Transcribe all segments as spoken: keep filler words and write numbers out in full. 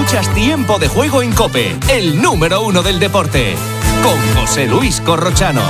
Escuchas Tiempo de Juego en COPE, el número uno del deporte, con José Luis Corrochano.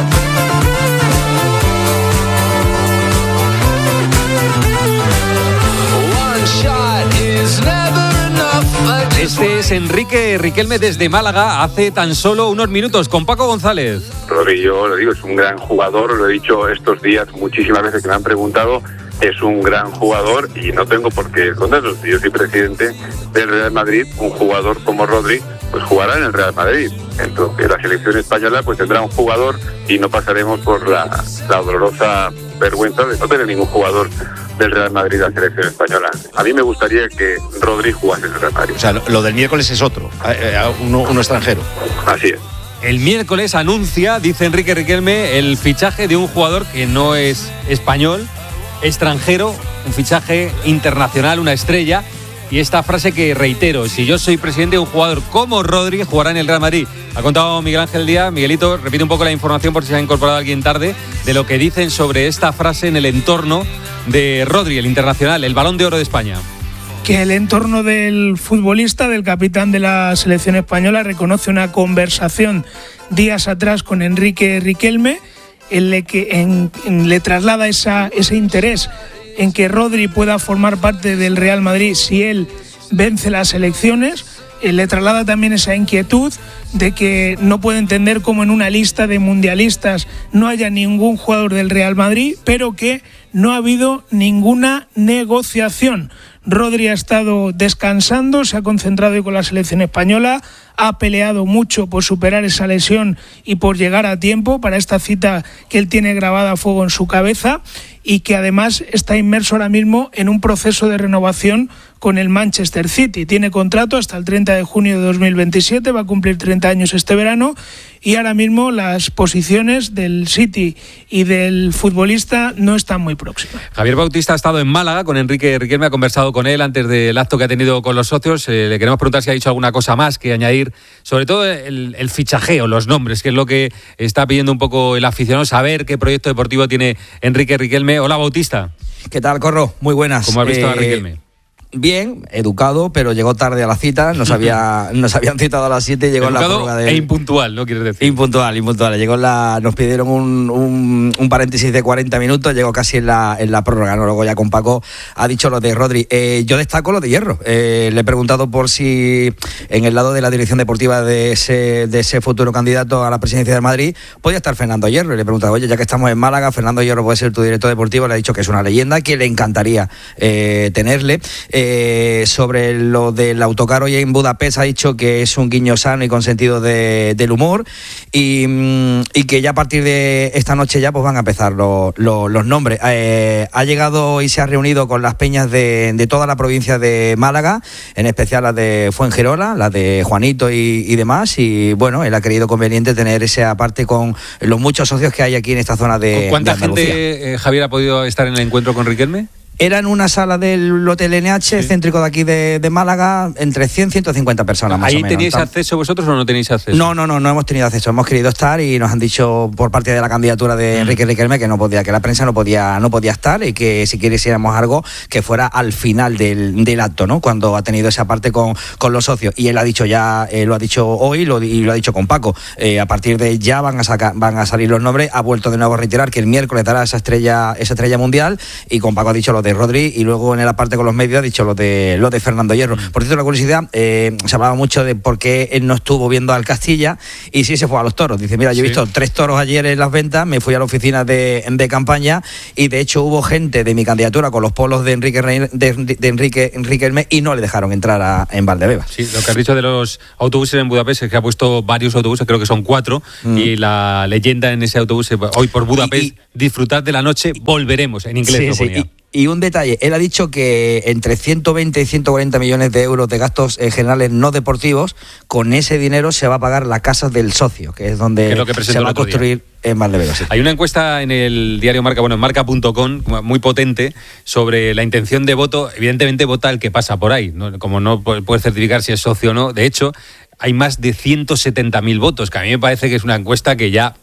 Este es Enrique Riquelme desde Málaga hace tan solo unos minutos con Paco González. Rodri, yo lo digo, es un gran jugador, lo he dicho estos días muchísimas veces que me han preguntado, es un gran jugador y no tengo por qué esconderlo. Si yo soy presidente del Real Madrid, un jugador como Rodri pues jugará en el Real Madrid. Entonces la selección española pues tendrá un jugador y no pasaremos por la, la dolorosa vergüenza de no tener ningún jugador del Real Madrid a la selección española. A mí me gustaría que Rodri jugase en el Real Madrid. O sea, lo, lo del miércoles es otro, uno, uno extranjero. Así es. El miércoles anuncia, dice Enrique Riquelme, el fichaje de un jugador que no es español, extranjero, un fichaje internacional, una estrella. Y esta frase que reitero, si yo soy presidente, un jugador como Rodri jugará en el Real Madrid. Ha contado Miguel Ángel Díaz. Miguelito, repite un poco la información por si se ha incorporado alguien tarde, de lo que dicen sobre esta frase en el entorno de Rodri, el internacional, el Balón de Oro de España. Que el entorno del futbolista, del capitán de la selección española, reconoce una conversación días atrás con Enrique Riquelme, en la que en, en, le traslada esa, ese interés en que Rodri pueda formar parte del Real Madrid si él vence las elecciones. Eh, le traslada también esa inquietud de que no puede entender cómo en una lista de mundialistas no haya ningún jugador del Real Madrid, pero que no ha habido ninguna negociación. Rodri ha estado descansando, se ha concentrado hoy con la selección española, ha peleado mucho por superar esa lesión y por llegar a tiempo para esta cita que él tiene grabada a fuego en su cabeza, y que además está inmerso ahora mismo en un proceso de renovación con el Manchester City. Tiene contrato hasta el treinta de junio de dos mil veintisiete, va a cumplir treinta años este verano, y ahora mismo las posiciones del City y del futbolista no están muy próximas. Javier Bautista ha estado en Málaga con Enrique Riquelme, ha conversado con él antes del acto que ha tenido con los socios. Eh, le queremos preguntar si ha dicho alguna cosa más que añadir, sobre todo el, el fichajeo, los nombres, que es lo que está pidiendo un poco el aficionado, saber qué proyecto deportivo tiene Enrique Riquelme. Hola, Bautista. ¿Qué tal, Corro? Muy buenas. ¿Cómo has visto eh... a Riquelme? Bien, educado, pero llegó tarde a la cita. Nos, había, nos habían citado a las siete y llegó en la prórroga de... e impuntual, ¿no quieres decir? Impuntual, impuntual. Llegó en la, nos pidieron un, un, un paréntesis de cuarenta minutos, llegó casi en la, en la prórroga, ¿no? Luego ya con Paco ha dicho lo de Rodri. Eh, yo destaco lo de Hierro. Eh, le he preguntado por si en el lado de la dirección deportiva de ese, de ese futuro candidato a la presidencia de Madrid podía estar Fernando Hierro. Y le he preguntado, oye, ya que estamos en Málaga, Fernando Hierro puede ser tu director deportivo. Le ha dicho que es una leyenda, que le encantaría eh, tenerle. Eh, Sobre lo del autocar hoy en Budapest ha dicho que es un guiño sano y con sentido de, del humor, y, y que ya a partir de esta noche ya pues van a empezar lo, lo, los nombres. Eh, ha llegado y se ha reunido con las peñas de, de toda la provincia de Málaga, en especial las de Fuengirola, las de Juanito y, y demás, y bueno, él ha creído conveniente tener ese aparte con los muchos socios que hay aquí en esta zona de ¿Cuánta de Andalucía. gente, eh, Javier, ha podido estar en el encuentro con Riquelme? Era en una sala del Hotel N H, sí, céntrico de aquí de, de Málaga, entre cien y ciento cincuenta personas más o menos. ¿Ahí teníais acceso vosotros o no tenéis acceso? No, no, no, no hemos tenido acceso. Hemos querido estar y nos han dicho por parte de la candidatura de mm. Enrique Riquelme que no podía, que la prensa no podía, no podía estar, y que si quisiéramos algo que fuera al final del, del acto, ¿no? Cuando ha tenido esa parte con, con los socios. Y él ha dicho ya, eh, lo ha dicho hoy lo, y lo ha dicho con Paco. Eh, a partir de ya van a sacar, van a salir los nombres. Ha vuelto de nuevo a reiterar que el miércoles dará esa estrella, esa estrella mundial, y con Paco ha dicho lo de Rodri, y luego en la parte con los medios ha dicho lo de lo de Fernando Hierro. Por cierto, la curiosidad, eh, se hablaba mucho de por qué él no estuvo viendo al Castilla y sí se fue a los toros. Dice, mira, yo he visto sí. tres toros ayer en las ventas, me fui a la oficina de, de campaña, y de hecho hubo gente de mi candidatura con los polos de Enrique de, de Enrique Riquelme y no le dejaron entrar a, en Valdebebas. Sí, lo que has dicho de los autobuses en Budapest es que ha puesto varios autobuses, creo que son cuatro, mm. y la leyenda en ese autobús, hoy por Budapest, y, y, disfrutad de la noche, volveremos, en inglés sí, lo ponía. Sí, y, Y un detalle, él ha dicho que entre ciento veinte y ciento cuarenta millones de euros de gastos eh, generales no deportivos, con ese dinero se va a pagar la casa del socio, que es donde que es lo que se va a construir día. en Valdebebas. Sí. Hay una encuesta en el diario Marca, bueno, en marca punto com, muy potente, sobre la intención de voto. Evidentemente vota el que pasa por ahí, ¿no? Como no puede certificar si es socio o no. De hecho, hay más de ciento setenta mil votos, que a mí me parece que es una encuesta que ya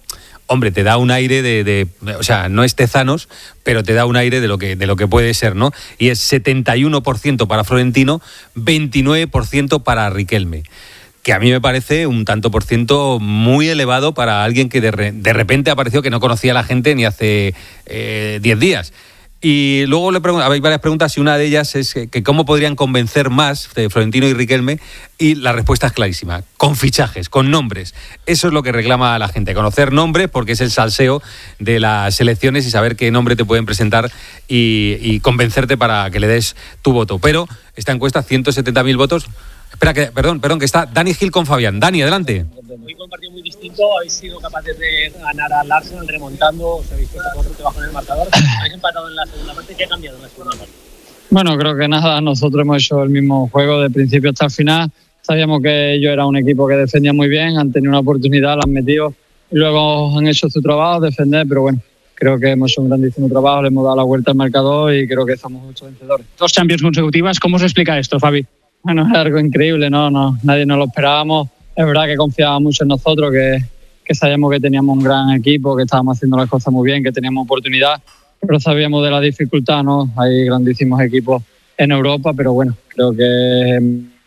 hombre, te da un aire de, de, o sea, no es Tezanos, pero te da un aire de lo que, de lo que puede ser, ¿no? Y es setenta y uno por ciento para Florentino, veintinueve por ciento para Riquelme, que a mí me parece un tanto por ciento muy elevado para alguien que de, re, de repente apareció, que no conocía a la gente ni hace eh, diez días. Y luego le pregunto, hay varias preguntas y una de ellas es que, que cómo podrían convencer más de Florentino y Riquelme, y la respuesta es clarísima: con fichajes, con nombres. Eso es lo que reclama a la gente, conocer nombres, porque es el salseo de las elecciones y saber qué nombre te pueden presentar y, y convencerte para que le des tu voto. Pero esta encuesta, ciento setenta mil votos. Espera, que, perdón, perdón, que está Dani Gil con Fabián. Dani, adelante. Hoy con un partido muy distinto, habéis sido capaces de ganar al Arsenal remontando, os habéis puesto cuatro debajo en el marcador, habéis empatado en la segunda parte. ¿Qué ha cambiado en la segunda parte? Bueno, creo que nada, nosotros hemos hecho el mismo juego de principio hasta el final. Sabíamos que ellos eran un equipo que defendía muy bien, han tenido una oportunidad, la han metido y luego han hecho su trabajo, defender, pero bueno, creo que hemos hecho un grandísimo trabajo, le hemos dado la vuelta al marcador y creo que somos muchos vencedores. Dos Champions consecutivas, ¿cómo se explica esto, Fabi? Bueno, es algo increíble, ¿no? no nadie nos lo esperábamos. Es verdad que confiaba mucho en nosotros, que, que sabíamos que teníamos un gran equipo, que estábamos haciendo las cosas muy bien, que teníamos oportunidad, pero sabíamos de la dificultad, ¿no? Hay grandísimos equipos en Europa, pero bueno, creo que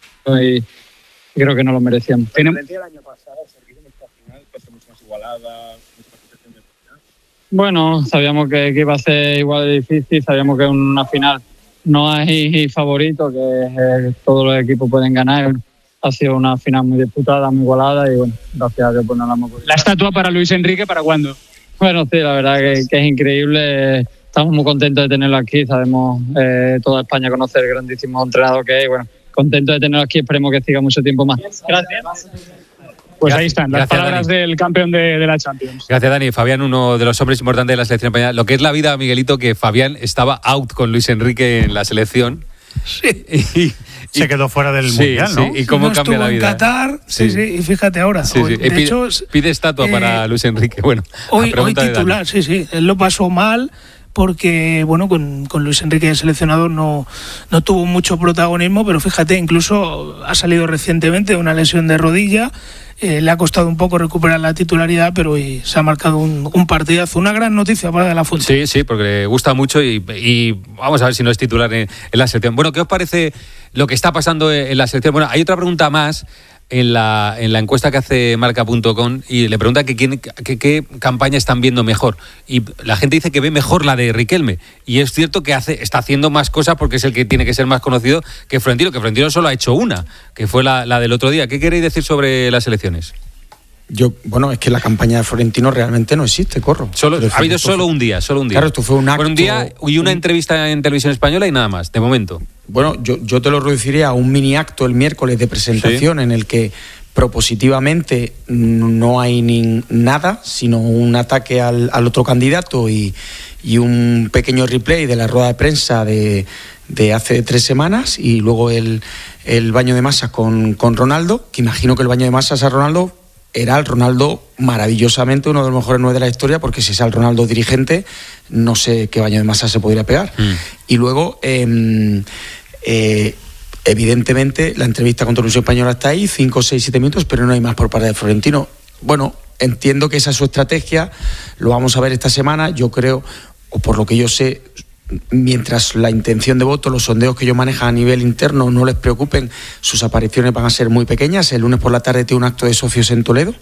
y creo que no lo merecíamos. La diferencia del año pasado, se dice que al final pues, mucho más igualada, mucho más protección del final. Bueno, sabíamos que, que iba a ser igual de difícil, sabíamos que en una final no hay favorito, que eh, todos los equipos pueden ganar. Ha sido una final muy disputada, muy igualada y bueno, gracias a Dios pues no la hemos podido. ¿La estatua para Luis Enrique para cuándo? Bueno, sí, la verdad que, que es increíble. Estamos muy contentos de tenerlo aquí. Sabemos, eh, toda España conoce el grandísimo entrenador que es. Bueno, contentos de tenerlo aquí. Esperemos que siga mucho tiempo más. Gracias. Pues ahí están, las Gracias, palabras Dani. del campeón de, de la Champions. Gracias, Dani. Fabián, uno de los hombres importantes de la selección española. Lo que es la vida, Miguelito, que Fabián estaba out con Luis Enrique en la selección. Sí. Y, se quedó fuera del sí, mundial, ¿no? Sí, y cómo no cambia la vida. En Qatar, sí, sí, sí, y fíjate ahora. Sí, hoy, sí. De Pide, hecho, pide estatua eh, para Luis Enrique. Bueno, hoy, hoy titular, sí, sí. Él lo pasó mal porque, bueno, con, con Luis Enrique el seleccionador no, no tuvo mucho protagonismo, pero fíjate, incluso ha salido recientemente de una lesión de rodilla. Eh, le ha costado un poco recuperar la titularidad, pero hoy se ha marcado un, un partidazo. Una gran noticia para De La Fuente. Sí, sí, porque le gusta mucho y, y vamos a ver si no es titular en, en la selección. Bueno, ¿qué os parece lo que está pasando en la selección? Bueno, hay otra pregunta más en la, en la encuesta que hace marca punto com y le pregunta que, quién, que qué campaña están viendo mejor. Y la gente dice que ve mejor la de Riquelme. Y es cierto que hace, está haciendo más cosas porque es el que tiene que ser más conocido que Florentino, que Florentino solo ha hecho una, que fue la, la del otro día. ¿Qué queréis decir sobre las elecciones? Yo, bueno, es que la campaña de Florentino realmente no existe, Corro. Solo, ha habido solo un día, solo un día. Claro, esto fue un acto. Bueno, un día y una entrevista en televisión española y nada más, de momento. Bueno, yo, yo te lo reduciría a un mini acto el miércoles de presentación, sí, en el que propositivamente no hay ni nada, sino un ataque al, al otro candidato y, y un pequeño replay de la rueda de prensa de, de hace tres semanas y luego el, el baño de masas con, con Ronaldo, que imagino que el baño de masas a Ronaldo era el Ronaldo maravillosamente uno de los mejores nueve de la historia, porque si es el Ronaldo dirigente, no sé qué baño de masas se podría pegar. Mm. Y luego, eh, eh, evidentemente, la entrevista con Televisión Española está ahí, cinco, seis, siete minutos, pero no hay más por parte de Florentino. Bueno, entiendo que esa es su estrategia, lo vamos a ver esta semana, yo creo, o por lo que yo sé, mientras la intención de voto, los sondeos que ellos manejan a nivel interno no les preocupen, sus apariciones van a ser muy pequeñas. El lunes por la tarde tiene un acto de socios en Toledo,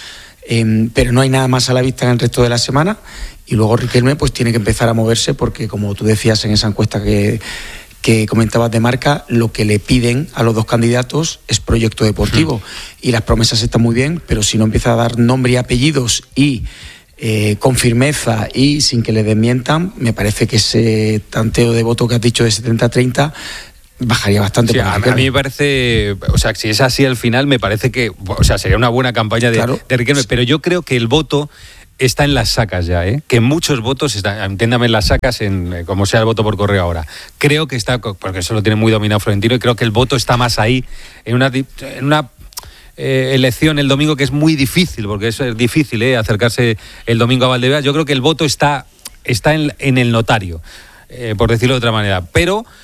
eh, pero no hay nada más a la vista en el resto de la semana. Y luego Riquelme pues tiene que empezar a moverse porque, como tú decías en esa encuesta que, que comentabas de Marca, lo que le piden a los dos candidatos es proyecto deportivo. Sí. Y las promesas están muy bien, pero si no empieza a dar nombre y apellidos y Eh, con firmeza y sin que le desmientan, me parece que ese tanteo de voto que has dicho de setenta a treinta bajaría bastante. Sí, para a, a mí me parece, o sea, si es así al final, me parece que, o sea, sería una buena campaña de, claro, de Riquelme, pero yo creo que el voto está en las sacas ya, ¿eh? Que muchos votos están, entiéndame, en las sacas, en como sea el voto por correo ahora. Creo que está, porque eso lo tiene muy dominado Florentino, y creo que el voto está más ahí, en una, en una Eh, elección el domingo que es muy difícil, porque es difícil eh, acercarse el domingo a Valdebebas. Yo creo que el voto está, está en, en el notario, eh, por decirlo de otra manera, pero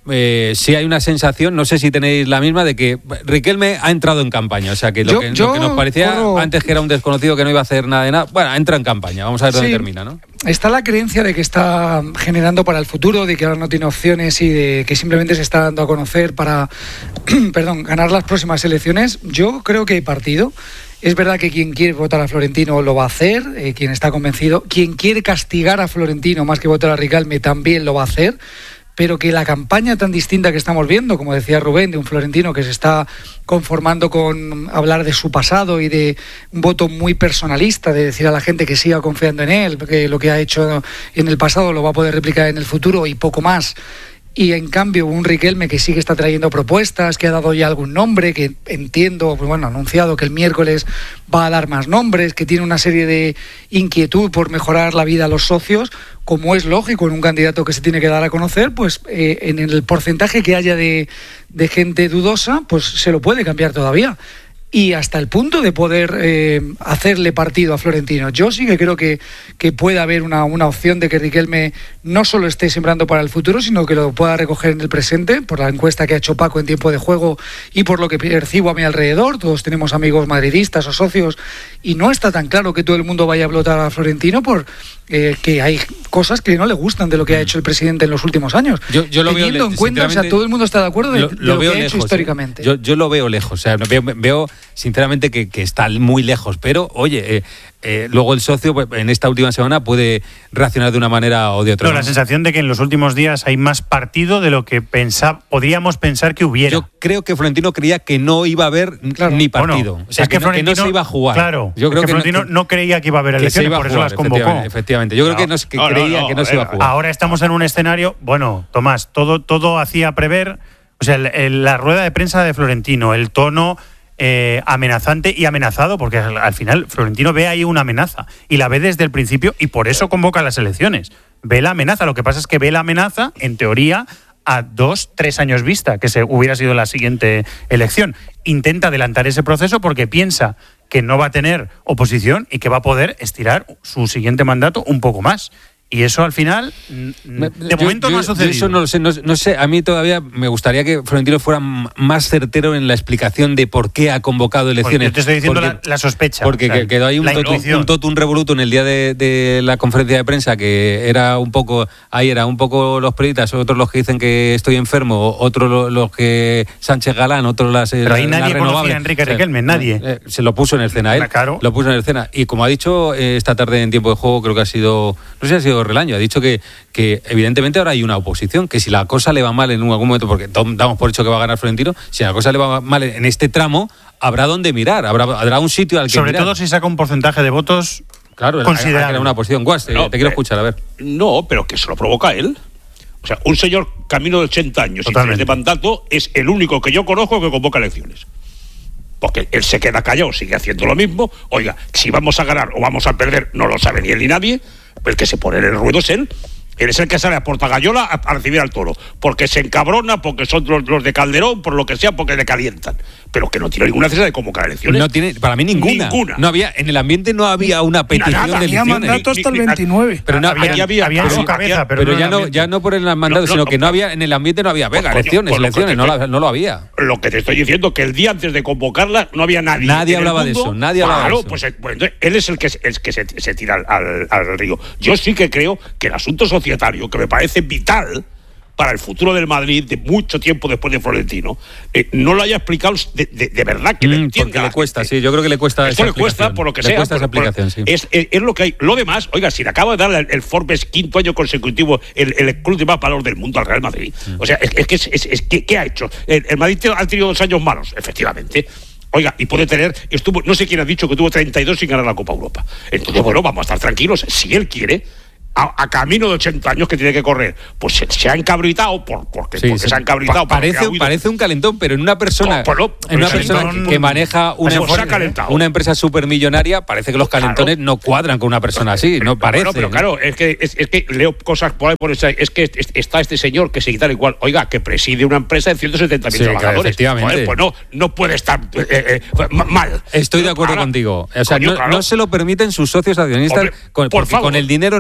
eh, sí hay una sensación, no sé si tenéis la misma, de que Riquelme ha entrado en campaña. O sea, que lo, yo, que, yo lo que nos parecía corro... antes que era un desconocido que no iba a hacer nada de nada, bueno, entra en campaña. Vamos a ver dónde sí, termina, ¿no? Está la creencia de que está generando para el futuro, de que ahora no tiene opciones y de que simplemente se está dando a conocer para perdón, ganar las próximas elecciones. Yo creo que hay partido. Es verdad que quien quiere votar a Florentino lo va a hacer, eh, quien está convencido. Quien quiere castigar a Florentino más que votar a Riquelme también lo va a hacer. Pero que la campaña tan distinta que estamos viendo, como decía Rubén, de un Florentino que se está conformando con hablar de su pasado y de un voto muy personalista, de decir a la gente que siga confiando en él, que lo que ha hecho en el pasado lo va a poder replicar en el futuro y poco más. Y en cambio un Riquelme que sí que está trayendo propuestas, que ha dado ya algún nombre, que entiendo, bueno, ha anunciado que el miércoles va a dar más nombres, que tiene una serie de inquietud por mejorar la vida a los socios, como es lógico en un candidato que se tiene que dar a conocer, pues eh, en el porcentaje que haya de, de gente dudosa, pues se lo puede cambiar todavía. Y hasta el punto de poder eh, hacerle partido a Florentino. Yo sí que creo que, que puede haber una, una opción de que Riquelme no solo esté sembrando para el futuro, sino que lo pueda recoger en el presente, por la encuesta que ha hecho Paco en tiempo de juego y por lo que percibo a mi alrededor. Todos tenemos amigos madridistas o socios y no está tan claro que todo el mundo vaya a votar a Florentino por eh, que hay cosas que no le gustan de lo que ha hecho el presidente en los últimos años. Yo, yo lo Teniendo veo, en cuenta, o sea, todo el mundo está de acuerdo de lo, lo, lo, de lo que ha lejos, hecho históricamente. ¿eh? Yo, yo lo veo lejos, o sea, veo, veo sinceramente que, que está muy lejos, pero oye, eh, eh, luego el socio en esta última semana puede reaccionar de una manera o de otra. No, la sensación de que en los últimos días hay más partido de lo que pensa, podríamos pensar que hubiera. Yo creo que Florentino creía que no iba a haber claro. ni partido. Bueno, o sea, es que, que, no, que no se iba a jugar. Claro, yo creo que, que Florentino no, no creía que iba a haber elecciones, por eso jugar, las convocó. Efectivamente, efectivamente. Yo creo no, que, no, que no, creía no, no, que no se iba a jugar. Ahora estamos en un escenario, bueno, Tomás, todo, todo hacía prever, o sea, el, el, la rueda de prensa de Florentino, el tono eh, amenazante y amenazado, porque al, al final Florentino ve ahí una amenaza y la ve desde el principio y por eso convoca las elecciones. Ve la amenaza, lo que pasa es que ve la amenaza, en teoría, a dos, tres años vista, que se hubiera sido la siguiente elección. Intenta adelantar ese proceso porque piensa que no va a tener oposición y que va a poder estirar su siguiente mandato un poco más. Y eso al final, de yo, momento yo, no ha sucedido. Eso no lo sé, no, no sé. A mí todavía me gustaría que Florentino fuera más certero en la explicación de por qué ha convocado elecciones. Yo te estoy diciendo porque, la, la sospecha. Porque o sea, quedó ahí un totum, un totum revolutum en el día de, de la conferencia de prensa, que era un poco, ahí era un poco los periodistas, otros los que dicen que estoy enfermo, otros los, los que Sánchez Galán, otros las Pero ahí la, nadie la conocía a Enrique Riquelme, o sea, nadie. Eh, se lo puso en escena él, claro. lo puso en escena. Y como ha dicho eh, esta tarde en tiempo de juego, creo que ha sido, no sé si ha sido Relaño, ha dicho que que evidentemente ahora hay una oposición, que si la cosa le va mal en algún momento, porque damos por hecho que va a ganar Florentino, si la cosa le va mal en este tramo, habrá donde mirar, habrá, habrá un sitio al que Sobre mirar. todo si saca un porcentaje de votos claro, considerable. Una oposición. Guas, te, no, te quiero eh, escuchar, a ver. No, pero que se lo provoca él. O sea, un señor camino de ochenta años y tres de mandato es el único que yo conozco que convoca elecciones. Porque él se queda callado, sigue haciendo lo mismo. Oiga, si vamos a ganar o vamos a perder, no lo sabe ni él ni nadie. El que se pone en el ruedo es él. Él es el que sale a Portagayola a, a recibir al toro, porque se encabrona, porque son los, los de Calderón, por lo que sea, porque le calientan. Pero que no tiene ninguna necesidad de convocar elecciones. No tiene, para mí ninguna. Ninguna. No había, en el ambiente no había una petición nada, de elecciones. Había mandato hasta el veintinueve. Pero no, había, había, había, había en su cabeza, pero, pero no ya, no, ya no por el mandato, no, no, sino no, que no había, en el ambiente no había, venga, pues, elecciones, pues, elecciones, no, estoy, la, no lo había. Lo que te estoy diciendo, que el día antes de convocarla no había nadie. Nadie en hablaba el mundo, de eso, nadie hablaba claro, de eso. Pues, pues entonces, él es el que, el que se, se tira al, al, al río. Yo sí que creo que el asunto societario, que me parece vital para el futuro del Madrid, de mucho tiempo después de Florentino, eh, no lo haya explicado de, de, de verdad que mm, le entienda. Porque le cuesta, sí, yo creo que le cuesta Esto le cuesta, por lo que le sea. Cuesta por, esa aplicación, sí. es, es, es lo que hay. Lo demás, oiga, si le acaba de dar el, el Forbes quinto año consecutivo, el, el club de más valor del mundo al Real Madrid. Mm. O sea, es, es que es, es, es, ¿qué, ¿qué ha hecho? El, el Madrid ha tenido dos años malos, efectivamente. Oiga, y puede tener, estuvo, no sé quién ha dicho que tuvo treinta y dos sin ganar la Copa Europa. Entonces, bueno, vamos a estar tranquilos. Si él quiere, a, a camino de ochenta años que tiene que correr, pues se, se ha encabritado por, porque, sí, porque sí. se ha encabritado. Pa parece, parece un calentón, pero en una persona, no, no, en una persona que, que maneja una, una empresa supermillonaria, parece que los calentones claro. no cuadran con una persona así, no parece. Bueno, pero claro, es que, es, es que leo cosas por ahí, por esa, es que está este señor que se quita igual, oiga, que preside una empresa de ciento setenta mil sí, trabajadores. Claro, efectivamente. Joder, pues no, no puede estar eh, eh, mal. Estoy de acuerdo Ahora, contigo. O sea, coño, no, claro. no se lo permiten sus socios accionistas, Hombre, con, porque favor. con el dinero no se juega.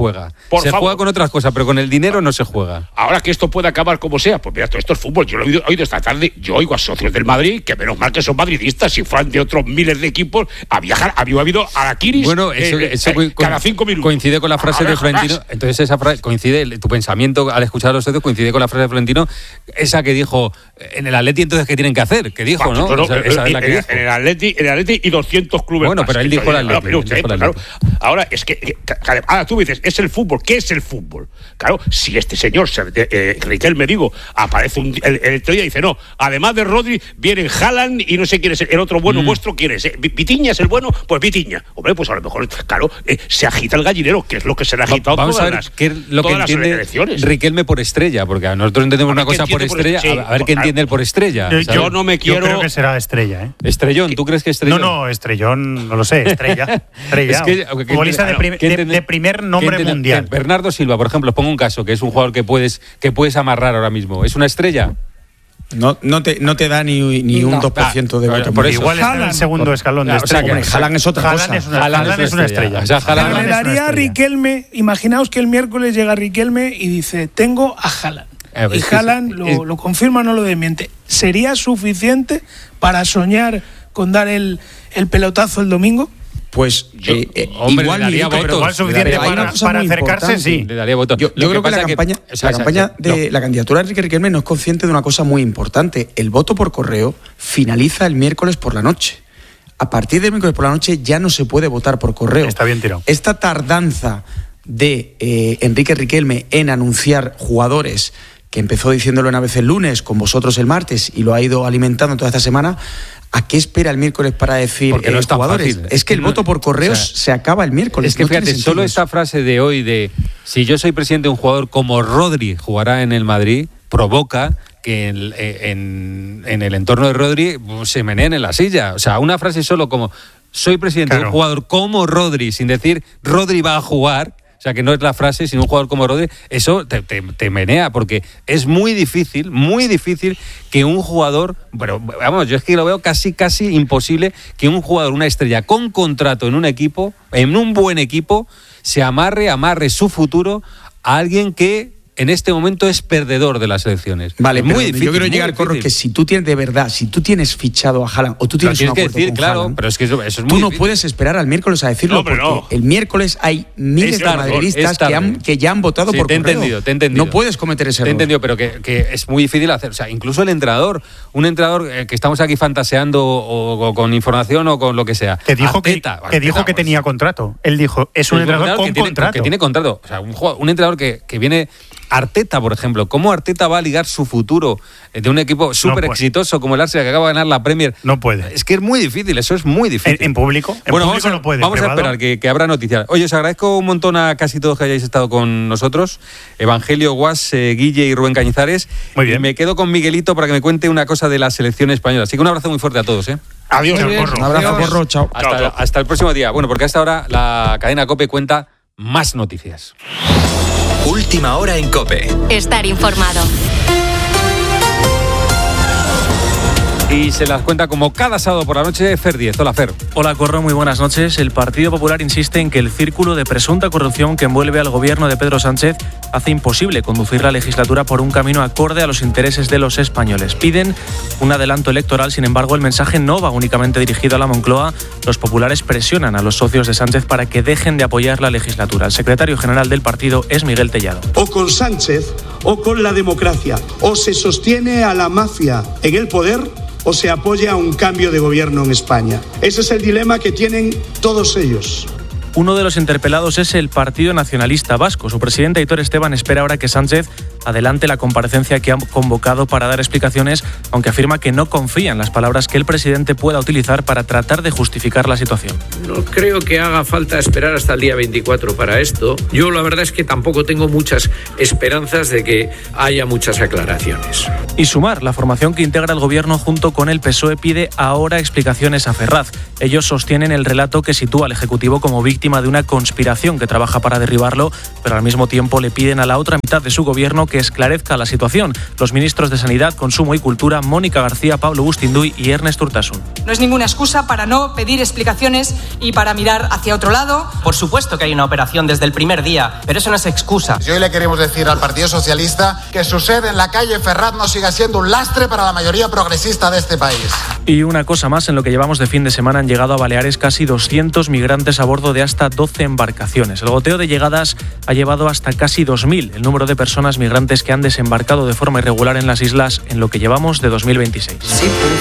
juega. Por se favor. juega con otras cosas, pero con el dinero no se juega. Ahora que esto puede acabar como sea, pues mira, todo esto es fútbol. Yo lo he oído, oído esta tarde, yo oigo a socios del Madrid, que menos mal que son madridistas, si fueran de otros miles de equipos, a viajar, había habido araquiris bueno, eso, eh, eso eh, cada cinco minutos. Coincide con la frase Ahora de Florentino. jamás. Entonces esa frase coincide, tu pensamiento al escuchar a los socios coincide con la frase de Florentino, esa que dijo en el Atleti, entonces ¿qué tienen que hacer? Que dijo, ¿no? Pero, O sea, pero, esa es la que en, dijo. en el Atleti, en el Atleti y doscientos clubes Bueno, más. pero él dijo el Atleti, Claro, pero usted, él dijo el claro, Atleti. ahora es que, que- que- ahora tú dices, es el fútbol. ¿Qué es el fútbol? Claro, si este señor, se- eh, eh, Riquelme, digo, aparece un, el, el otro día y dice, no, además de Rodri, vienen Haaland y no sé quién es el, el otro bueno Mm. vuestro, quién es. Eh, Vitiña es el bueno, pues Vitiña. Hombre, pues a lo mejor, claro, eh, se agita el gallinero, que es lo que se le ha agitado Vamos todas a ver las, qué es lo que todas las entiende elecciones. Riquelme por estrella, porque a nosotros entendemos A ver una qué cosa por entiende por estrella, est- sí, a ver qué claro. entiende él por estrella. Yo, ¿sabes? Yo no me quiero- Yo creo que será estrella, ¿eh? Estrellón, ¿tú crees que Estrellón? No, no, Estrellón, no lo sé, estrella. Estrella. Es que, aunque- Futbolista de, prim- ¿qué de- entiende- de primer qué nombre entiende- mundial. que Bernardo Silva, por ejemplo, os pongo un caso, que es un jugador que puedes, que puedes amarrar ahora mismo. ¿Es una estrella? No, no, te, no te da ni, ni un No. dos por ciento de Ah, voto. por eso. Igual está en el Haaland. segundo escalón de Ah, o sea, estrella. que- Haaland es otra Haaland cosa. es una, Haaland Haaland es una estrella. O sea, Haaland Pero Haaland le es una daría a estrella. Riquelme, imaginaos que el miércoles llega Riquelme y dice, tengo a Haaland. A ver, Y es que Haaland es- lo, es- lo confirma o no lo desmiente. ¿Sería suficiente para soñar con dar el, el pelotazo el domingo? Pues Yo- eh, eh, hombre, igual le daría Milito, votos. Pero igual suficiente Pero hay una para, cosa para muy acercarse, importante. sí. Le daría votos. Yo, Lo yo creo que, la pasa campaña, o sea, la, campaña o sea, de no. la candidatura de Enrique Riquelme no es consciente de una cosa muy importante. El voto por correo finaliza el miércoles por la noche. A partir del miércoles por la noche ya no se puede votar por correo. Está bien tirado. Esta tardanza de eh, Enrique Riquelme en anunciar jugadores, que empezó diciéndolo una vez el lunes, con vosotros el martes, y lo ha ido alimentando toda esta semana, ¿a qué espera el miércoles para decir Porque no eh, es tan jugadores? fácil. Es que el No- voto por correos o sea, se acaba el miércoles. Es que no tiene fíjate, sentido solo eso. esta frase de hoy de si yo soy presidente de un jugador como Rodri jugará en el Madrid, provoca que en, en- en el entorno de Rodri pues, se meneen en la silla. O sea, una frase solo como soy presidente de Claro. un jugador como Rodri, sin decir Rodri va a jugar. O sea, que no es la frase, sino un jugador como Rodri, eso te, te, te menea, porque es muy difícil, muy difícil que un jugador, bueno, vamos, yo es que lo veo casi, casi imposible que un jugador, una estrella con contrato en un equipo, en un buen equipo, se amarre, amarre su futuro a alguien que en este momento es perdedor de las elecciones. Vale, Es muy muy difícil. difícil. Yo quiero muy llegar, Corro, difícil. que si tú tienes de verdad, si tú tienes fichado a Haaland o tú Lo tienes tienes un que acuerdo decir, con claro, Haaland, pero es que eso, eso es muy tú no difícil. puedes esperar al miércoles a decirlo, No, hombre, porque no. el miércoles hay miles Es de tarde, madridistas es tarde. que, han, que ya han votado Sí, por te he correo. entendido, te he entendido. No puedes cometer ese Te he error. entendido, pero que, que es muy difícil hacer. O sea, incluso el entrenador, un entrenador eh, que estamos aquí fantaseando o, o con información o con lo que sea. Que dijo que, Arteta, que dijo Arteta, que pues, tenía contrato. Él dijo, es un es entrenador con que tiene, contrato. que tiene contrato. O sea, un, jugador- un entrenador que, que viene. Arteta, por ejemplo. ¿Cómo Arteta va a ligar su futuro de un equipo súper puede. exitoso como el Arsenal que acaba de ganar la Premier? No puede. Es que es muy difícil, eso es muy difícil. En, en público, en bueno, público vamos a, no puede. vamos a privado. esperar que, que habrá noticias. Oye, os agradezco un montón a casi todos que hayáis estado con nosotros. Evangelio, Guas, eh, Guille y Rubén Cañizares. Muy bien. Y me quedo con Miguelito para que me cuente una cosa de la selección española. Así que un abrazo muy fuerte a todos. ¿eh? Adiós, Chao, el Corro. Un abrazo, Adiós. Corro, chao. Hasta, Chao, chao. hasta el próximo día. Bueno, porque hasta ahora la cadena COPE cuenta más noticias. Última hora en COPE. Estar informado. Y se las cuenta como cada sábado por la noche Fer Diez. Hola, Fer. Hola, Corro, muy buenas noches. El Partido Popular insiste en que el círculo de presunta corrupción que envuelve al gobierno de Pedro Sánchez hace imposible conducir la legislatura por un camino acorde a los intereses de los españoles. Piden un adelanto electoral, sin embargo, el mensaje no va únicamente dirigido a la Moncloa. Los populares presionan a los socios de Sánchez para que dejen de apoyar la legislatura. El secretario general del partido es Miguel Tellado. O con Sánchez o con la democracia. O se sostiene a la mafia en el poder o se apoya a un cambio de gobierno en España. Ese es el dilema que tienen todos ellos. Uno de los interpelados es el Partido Nacionalista Vasco. Su presidente, Aitor Esteban, espera ahora que Sánchez adelante la comparecencia que ha convocado para dar explicaciones, aunque afirma que no confía en las palabras que el presidente pueda utilizar para tratar de justificar la situación. No creo que haga falta esperar hasta el día veinticuatro para esto. Yo la verdad es que tampoco tengo muchas esperanzas de que haya muchas aclaraciones. Y Sumar, la formación que integra el gobierno junto con el P S O E, pide ahora explicaciones a Ferraz. Ellos sostienen el relato que sitúa al Ejecutivo como víctima de una conspiración que trabaja para derribarlo, pero al mismo tiempo le piden a la otra mitad de su gobierno que esclarezca la situación. Los ministros de Sanidad, Consumo y Cultura, Mónica García, Pablo Bustinduy y Ernest Urtasun. No es ninguna excusa para no pedir explicaciones y para mirar hacia otro lado. Por supuesto que hay una operación desde el primer día, pero eso no es excusa. Y hoy le queremos decir al Partido Socialista que su sede en la calle Ferraz no siga siendo un lastre para la mayoría progresista de este país. Y una cosa más, en lo que llevamos de fin de semana han llegado a Baleares casi doscientos migrantes a bordo de hasta doce embarcaciones. El goteo de llegadas ha llevado hasta casi dos mil el número de personas migrantes que han desembarcado de forma irregular en las islas en lo que llevamos de dos mil veintiséis.